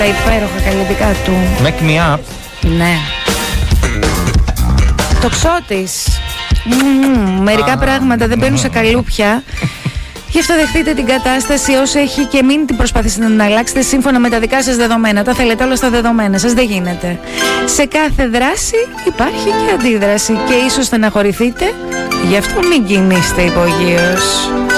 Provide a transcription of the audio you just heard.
τα υπέροχα καλλιτικά του. Make me up. Ναι. Τοξότης. Μερικά πράγματα δεν μπαίνουν σε καλούπια. Γι' αυτό δεχτείτε την κατάσταση όσο έχει και μην την προσπαθήσετε να την αλλάξετε σύμφωνα με τα δικά σας δεδομένα. Τα θέλετε όλα στα δεδομένα σας, δεν γίνεται. Σε κάθε δράση υπάρχει και αντίδραση και ίσως στεναχωρηθείτε, γι' αυτό μην κινείστε υπογείως.